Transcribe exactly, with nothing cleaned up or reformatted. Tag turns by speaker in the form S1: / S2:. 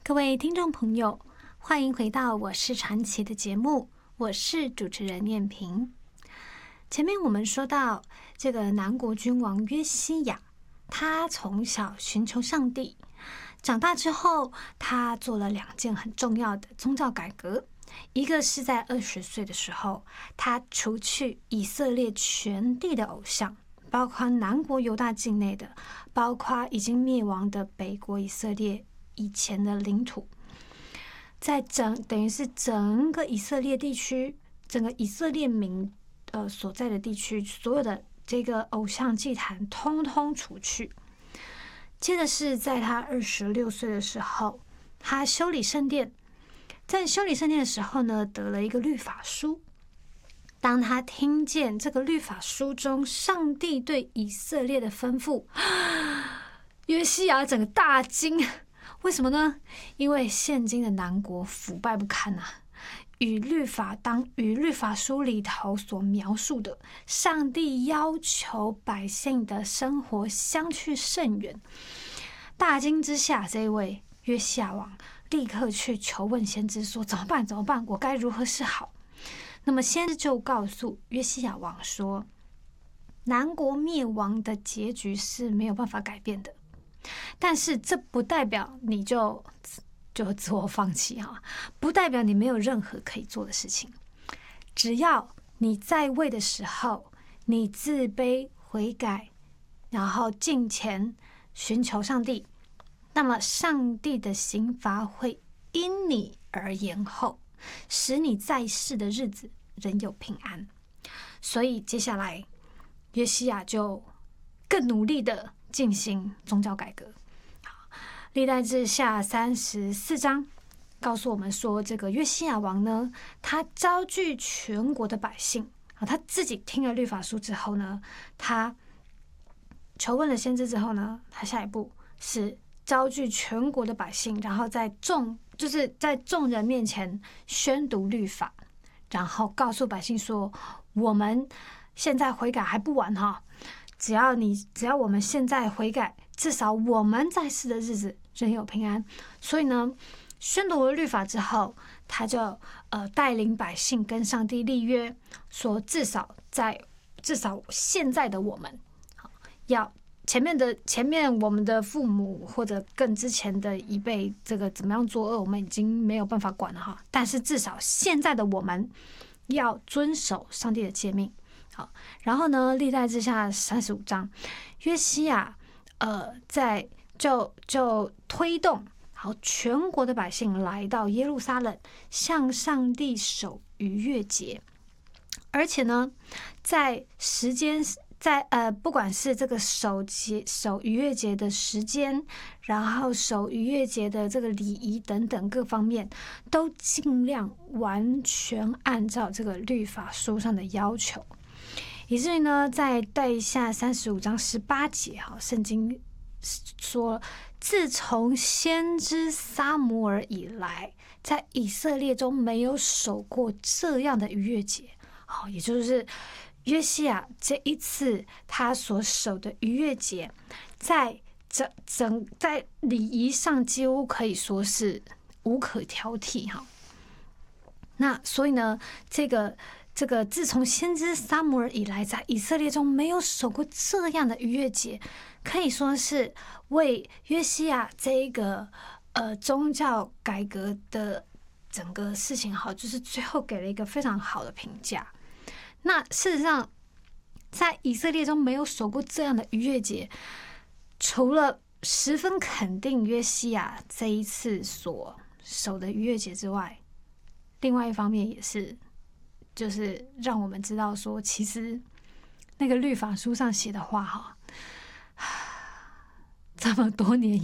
S1: 各位听众朋友，欢迎回到我是传奇的节目，我是主持人念萍。前面我们说到这个南国君王约西亚，他从小寻求上帝，长大之后他做了两件很重要的宗教改革。一个是在二十岁的时候，他除去以色列全地的偶像，包括南国犹大境内的，包括已经灭亡的北国以色列以前的领土，在整等于是整个以色列地区，整个以色列民呃所在的地区，所有的这个偶像祭坛通通除去。接着是在他二十六岁的时候，他修理圣殿。在修理圣殿的时候呢，得了一个律法书。当他听见这个律法书中上帝对以色列的吩咐，约西亚整个大惊。为什么呢？因为现今的南国腐败不堪啊，与律法当与律法书里头所描述的上帝要求百姓的生活相去甚远。大惊之下，这位约西亚王立刻去求问先知说，怎么办怎么办，我该如何是好？那么先知就告诉约西亚王说，南国灭亡的结局是没有办法改变的，但是这不代表你就就自我放弃哈，不代表你没有任何可以做的事情。只要你在位的时候，你自卑悔改，然后敬虔寻求上帝，那么上帝的刑罚会因你而延后，使你在世的日子仍有平安。所以接下来约西亚就更努力的进行宗教改革。历代志下三十四章告诉我们说，这个约西亚王呢，他招聚全国的百姓，他自己听了律法书之后呢，他求问了先知之后呢，他下一步是招聚全国的百姓，然后在众就是在众人面前宣读律法，然后告诉百姓说，我们现在悔改还不晚哈，只要你只要我们现在悔改，至少我们在世的日子仍有平安。所以呢，宣读了律法之后，他就呃带领百姓跟上帝立约，说至少在至少现在的我们，要前面的前面我们的父母或者更之前的一辈，这个怎么样作恶，我们已经没有办法管了哈。但是至少现在的我们要遵守上帝的诫命。好，然后呢，历代志下三十五章，约西亚呃在就就推动好全国的百姓来到耶路撒冷，向上帝守逾越节，而且呢，在时间。在呃，不管是这个守节、守逾越节的时间，然后守逾越节的这个礼仪等等各方面，都尽量完全按照这个律法书上的要求，以至于呢，在带下三十五章十八节哈，圣经说，自从先知撒母耳以来，在以色列中没有守过这样的逾越节，好，也就是。约西亚这一次他所守的逾越节，在整整在礼仪上几乎可以说是无可挑剔哈。那所以呢，这个这个自从先知撒母耳以来，在以色列中没有守过这样的逾越节，可以说是为约西亚这一个呃宗教改革的整个事情好，就是最后给了一个非常好的评价。那事实上，在以色列中没有守过这样的逾越节，除了十分肯定约西亚这一次所守的逾越节之外，另外一方面也是，就是让我们知道说，其实那个律法书上写的话，哈，这么多年